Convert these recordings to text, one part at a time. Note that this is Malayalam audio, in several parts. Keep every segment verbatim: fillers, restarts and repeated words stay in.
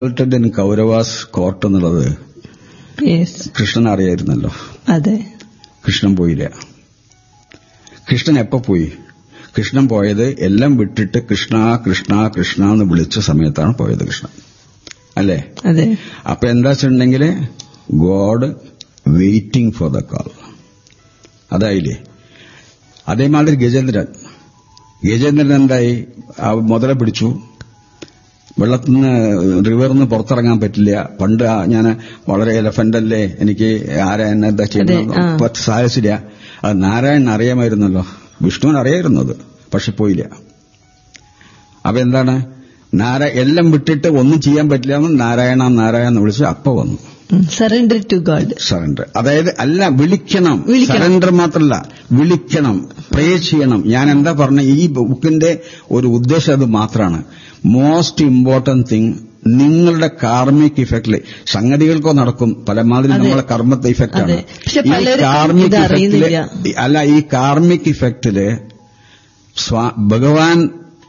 ഇൻ കൗരവാസ് കോർട്ട് എന്നുള്ളത് കൃഷ്ണൻ അറിയായിരുന്നല്ലോ. അതെ. കൃഷ്ണൻ പോയില്ല. കൃഷ്ണൻ എപ്പോ പോയി? കൃഷ്ണൻ പോയത് എല്ലാം വിട്ടിട്ട് കൃഷ്ണ കൃഷ്ണ കൃഷ്ണ എന്ന് വിളിച്ച സമയത്താണ് പോയത് കൃഷ്ണൻ, അല്ലേ? അതെ. അപ്പൊ എന്താ വെച്ചിട്ടുണ്ടെങ്കിൽ God waiting for the call, അതായില്ലേ? അതേമാതിരി ഗജേന്ദ്രൻ ഗജേന്ദ്രൻ എന്തായി? മുതല പിടിച്ചു, വെള്ളത്തിൽ നിന്ന് റിവറിൽ നിന്ന് പുറത്തിറങ്ങാൻ പറ്റില്ല. പണ്ട് ഞാൻ വളരെ എലഫന്റ് അല്ലേ, എനിക്ക് ആരാ എന്നെ എന്താ ചെയ്യുന്നത് സാധിച്ചില്ല. അത് നാരായണൻ അറിയാമായിരുന്നല്ലോ, വിഷ്ണുവിന് അറിയായിരുന്നത്, പക്ഷെ പോയില്ല. അപ്പൊ എന്താണ്? നാരായ എല്ലാം വിട്ടിട്ട് ഒന്നും ചെയ്യാൻ പറ്റില്ല എന്ന് നാരായണ നാരായണ എന്ന് വിളിച്ച് അപ്പ വന്നു. Surrender to God. സറണ്ടർ അതായത് അല്ല, വിളിക്കണം. സറണ്ടർ മാത്രമല്ല, വിളിക്കണം, പ്രേ ചെയ്യണം. ഞാൻ എന്താ പറഞ്ഞ, ഈ ബുക്കിന്റെ ഒരു ഉദ്ദേശം അത് മാത്രമാണ്. മോസ്റ്റ് ഇമ്പോർട്ടന്റ് തിങ്, നിങ്ങളുടെ കാർമിക് ഇഫക്റ്റില് സംഗതികൾക്കോ നടക്കും, പലമാതിരി നമ്മളെ കർമ്മത്തെ ഇഫക്റ്റാണ്. ഈ കാർമിക് ഇഫക്റ്റില് അല്ല, ഈ കാർമിക് ഇഫക്റ്റില് ഭഗവാൻ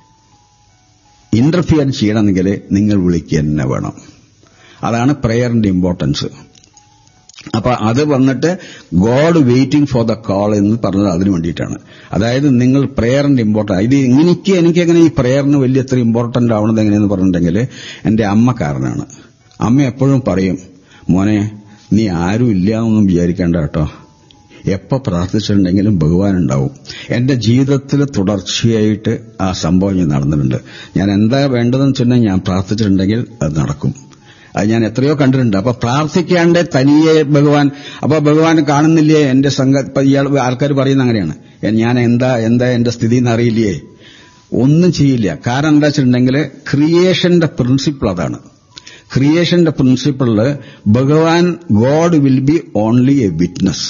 ഇന്റർഫിയർ ചെയ്യണമെങ്കിൽ നിങ്ങൾ വിളിക്കുക തന്നെ വേണം. അതാണ് പ്രേയറിന്റെ ഇമ്പോർട്ടൻസ്. അപ്പൊ അത് വന്നിട്ട് God waiting for the call എന്ന് പറഞ്ഞത് അതിനു വേണ്ടിയിട്ടാണ്. അതായത് നിങ്ങൾ പ്രേയറിന്റെ ഇമ്പോർട്ടൻസ് ഇത് എനിക്ക് എനിക്കെങ്ങനെ ഈ പ്രേയറിന് വലിയ എത്ര ഇമ്പോർട്ടന്റ് ആവണത് എങ്ങനെയെന്ന് പറഞ്ഞിട്ടുണ്ടെങ്കിൽ എന്റെ അമ്മ കാരണമാണ്. അമ്മ എപ്പോഴും പറയും, മോനെ നീ ആരും ഇല്ല എന്നൊന്നും വിചാരിക്കേണ്ട കേട്ടോ, എപ്പോ പ്രാർത്ഥിച്ചിട്ടുണ്ടെങ്കിലും ഭഗവാൻ ഉണ്ടാവും. എന്റെ ജീവിതത്തിൽ തുടർച്ചയായിട്ട് ആ സംഭവം ഞാൻ നടന്നിട്ടുണ്ട്. ഞാൻ എന്താ വേണ്ടതെന്ന് വെച്ചിട്ടുണ്ടെങ്കിൽ ഞാൻ പ്രാർത്ഥിച്ചിട്ടുണ്ടെങ്കിൽ അത് നടക്കും. അത് ഞാൻ എത്രയോ കണ്ടിട്ടുണ്ട്. അപ്പൊ പ്രാർത്ഥിക്കാണ്ട് തനിയെ ഭഗവാൻ, അപ്പൊ ഭഗവാൻ കാണുന്നില്ലേ എന്റെ സംഘ, ഇയാൾ ആൾക്കാർ പറയുന്ന അങ്ങനെയാണ്, ഞാൻ എന്താ എന്താ എന്റെ സ്ഥിതി എന്നറിയില്ലേ, ഒന്നും ചെയ്യില്ല. കാരണം എന്താ വെച്ചിട്ടുണ്ടെങ്കിൽ ക്രിയേഷന്റെ പ്രിൻസിപ്പിൾ അതാണ്. ക്രിയേഷന്റെ പ്രിൻസിപ്പിളില് ഭഗവാൻ God will be only A witness.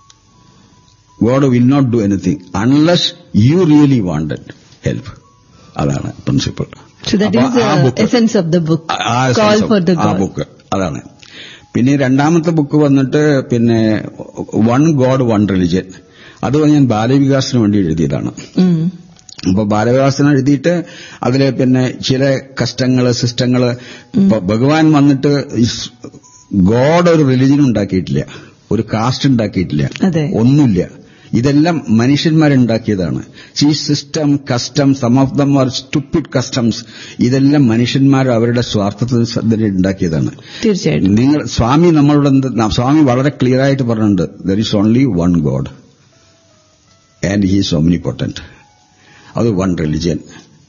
God will not do anything unless you really wanted help. അതാണ് principle. So that is the essence of the book. Call for the God. ആ ബുക്ക് അതാണ്. പിന്നെ രണ്ടാമത്തെ ബുക്ക് വന്നിട്ട് പിന്നെ വൺ ഗോഡ് വൺ റിലിജൻ. അത് ഞാൻ ബാലവികാസത്തിന് വേണ്ടി എഴുതിയതാണ്. അപ്പൊ ബാലവികാസത്തിന് എഴുതിയിട്ട് അതില് പിന്നെ ചില കഷ്ടങ്ങള് സിസ്റ്റങ്ങള്, ഭഗവാൻ വന്നിട്ട് ഗോഡ് ഒരു റിലിജൻ ഉണ്ടാക്കിയിട്ടില്ല, ഒരു കാസ്റ്റ് ഉണ്ടാക്കിയിട്ടില്ല, ഒന്നുമില്ല. ഇതെല്ലാം മനുഷ്യന്മാരുണ്ടാക്കിയതാണ്. ഈ system, custom, some of them are stupid customs, ഇതെല്ലാം മനുഷ്യന്മാർ അവരുടെ സ്വാർത്ഥത്തിന് ഉണ്ടാക്കിയതാണ്. തീർച്ചയായിട്ടും. നിങ്ങൾ സ്വാമി നമ്മളോട് സ്വാമി വളരെ ക്ലിയർ ആയിട്ട് പറഞ്ഞിട്ടുണ്ട്, there is only one God and he is ഓംനിപോട്ടന്റ്. അത് വൺ റിലിജിയൻ.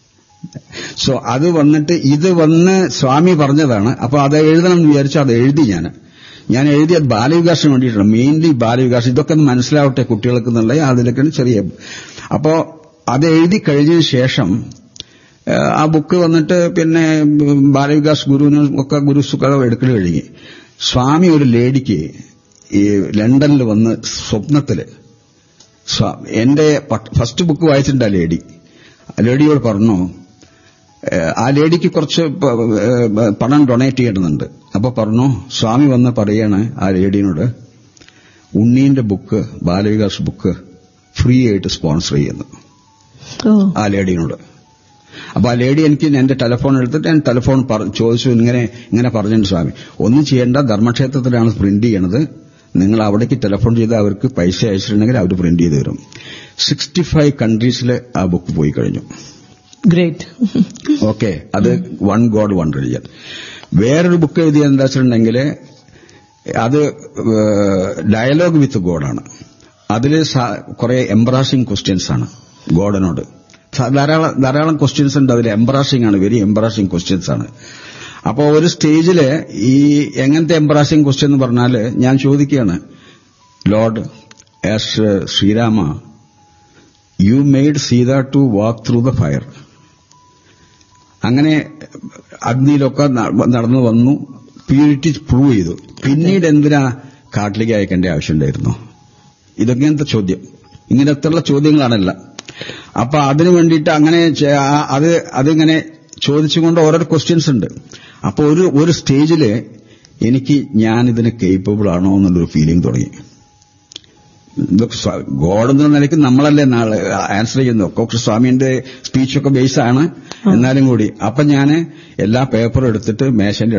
സോ അത് വന്നിട്ട് ഇത് വന്ന് സ്വാമി പറഞ്ഞതാണ്. അപ്പൊ അത് എഴുതണം എന്ന് വിചാരിച്ചു, അത് എഴുതി ഞാൻ ഞാൻ എഴുതിയത് ബാലവികാസത്തിന് വേണ്ടിയിട്ടാണ്, മെയിൻലി ബാലവികാസം. ഇതൊക്കെ ഒന്ന് മനസ്സിലാവട്ടെ കുട്ടികൾക്ക് എന്നുള്ള അതിലൊക്കെയാണ് ചെറിയ. അപ്പോ അത് എഴുതി കഴിഞ്ഞതിന് ശേഷം ആ ബുക്ക് വന്നിട്ട് പിന്നെ ബാലവികാസ് ഗുരുവിന് ഒക്കെ ഗുരു സുഖം എടുക്കൽ കഴിഞ്ഞ് സ്വാമി ഒരു ലേഡിക്ക് ഈ ലണ്ടനിൽ വന്ന് സ്വപ്നത്തില് എന്റെ ഫസ്റ്റ് ബുക്ക് വായിച്ചിട്ടുണ്ട് ആ ലേഡി. ആ ലേഡിയോട് പറഞ്ഞു, ആ ലേഡിക്ക് കുറച്ച് പണം ഡൊണേറ്റ് ചെയ്യണമെന്നുണ്ട്. അപ്പൊ പറഞ്ഞു, സ്വാമി വന്ന് പറയാണ് ആ ലേഡിനോട്, ഉണ്ണീന്റെ ബുക്ക് ബാലവികാസ് ബുക്ക് ഫ്രീ ആയിട്ട് സ്പോൺസർ ചെയ്യുന്നു ആ ലേഡിനോട്. അപ്പൊ ആ ലേഡി എനിക്ക് എന്റെ ടെലിഫോൺ എടുത്തിട്ട് ഞാൻ ടെലിഫോൺ ചോദിച്ചു, ഇങ്ങനെ ഇങ്ങനെ പറഞ്ഞിട്ടുണ്ട് സ്വാമി. ഒന്നും ചെയ്യേണ്ട, ധർമ്മക്ഷേത്രത്തിലാണ് പ്രിന്റ് ചെയ്യണത്, നിങ്ങൾ അവിടേക്ക് ടെലിഫോൺ ചെയ്ത് അവർക്ക് പൈസ അയച്ചിട്ടുണ്ടെങ്കിൽ അവർ പ്രിന്റ് ചെയ്ത് തരും. സിക്സ്റ്റി ഫൈവ് കൺട്രീസിൽ ആ ബുക്ക് പോയി കഴിഞ്ഞു. ഗ്രേറ്റ്. ഓക്കെ, അത് വൺ ഗോഡ് വൺ റിലിജൻ. വേറൊരു ബുക്ക് എഴുതിയത് എന്താ വെച്ചിട്ടുണ്ടെങ്കിൽ അത് ഡയലോഗ് വിത്ത് ഗോഡാണ്. അതിൽ കുറെ എംബ്രാസിംഗ് ക്വസ്റ്റ്യൻസ് ആണ് ഗോഡിനോട്. ധാരാളം ധാരാളം ക്വസ്റ്റ്യൻസ് ഉണ്ട് അതിൽ. എംബ്രാസിംഗ് ആണ്, വെരി എംബ്രാസിംഗ് ക്വസ്റ്റ്യൻസ് ആണ്. അപ്പോ ഒരു സ്റ്റേജില് ഈ എങ്ങനത്തെ എംബ്രാസിംഗ് ക്വസ്റ്റ്യൻ എന്ന് പറഞ്ഞാല് ഞാൻ ചോദിക്കുകയാണ്, Lord as Sreerama you made Sita to walk through the fire. അങ്ങനെ അഗ്നിയിലൊക്കെ നടന്നു വന്നു, പ്യൂരിറ്റി പ്രൂവ് ചെയ്തു. പിന്നീട് എന്തിനാ കാട്ടിലേക്ക് അയക്കേണ്ട ആവശ്യമുണ്ടായിരുന്നു? ഇതൊക്കെയത്തെ ചോദ്യം, ഇങ്ങനത്തെയുള്ള ചോദ്യങ്ങളാണല്ല. അപ്പൊ അതിനു വേണ്ടിയിട്ട് അങ്ങനെ അത് അതിങ്ങനെ ചോദിച്ചുകൊണ്ട് ഓരോ ക്വസ്റ്റ്യൻസ് ഉണ്ട്. അപ്പൊ ഒരു ഒരു സ്റ്റേജില് എനിക്ക് ഞാനിതിന് കേപ്പബിൾ ആണോ എന്നുള്ളൊരു ഫീലിംഗ് തുടങ്ങി. ഗോഡ് എന്ന നിലയ്ക്ക് നമ്മളല്ലേ നാളെ ആൻസർ ചെയ്യുന്നത്. സ്വാമിന്റെ സ്പീച്ചൊക്കെ ബേസാണ് എന്നാലും കൂടി. അപ്പൊ ഞാൻ എല്ലാ പേപ്പറും എടുത്തിട്ട് മേശന്റെ